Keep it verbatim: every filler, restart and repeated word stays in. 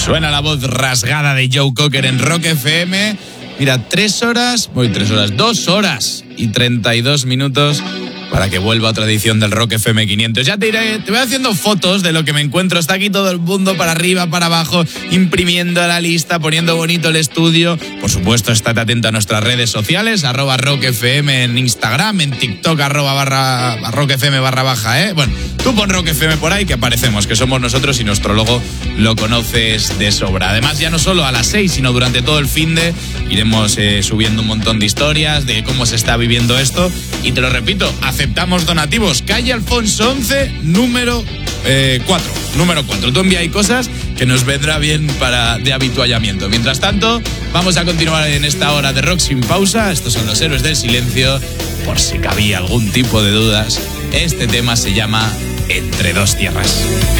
Suena la voz rasgada de Joe Cocker en Rock F M. Mira, tres horas, voy tres horas, dos horas y treinta y dos minutos para que vuelva otra edición del Rock F M quinientos. Ya te iré, te voy haciendo fotos de lo que me encuentro. Está aquí todo el mundo para arriba, para abajo, imprimiendo la lista, poniendo bonito el estudio. Por supuesto, estate atento a nuestras redes sociales, arroba Rock F M en Instagram, en TikTok, arroba barra, Rock F M barra baja, ¿eh? Bueno, tú pon Rock F M por ahí, que aparecemos, que somos nosotros y nuestro logo lo conoces de sobra. Además, ya no solo a las seis, sino durante todo el finde iremos eh, subiendo un montón de historias de cómo se está viviendo esto. Y te lo repito, aceptamos donativos. Calle Alfonso once, número eh, cuatro. Número cuatro. Tú envía ahí cosas que nos vendrá bien para de habituallamiento. Mientras tanto, vamos a continuar en esta hora de rock sin pausa. Estos son los Héroes del Silencio. Por si cabía algún tipo de dudas, este tema se llama Entre dos tierras.